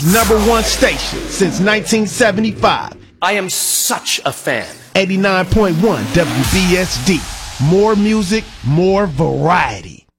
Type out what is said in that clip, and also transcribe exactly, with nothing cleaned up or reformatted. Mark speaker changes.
Speaker 1: Number one station since nineteen seventy-five.
Speaker 2: I am such a fan.
Speaker 1: eighty-nine point one W B S D. More music, more variety.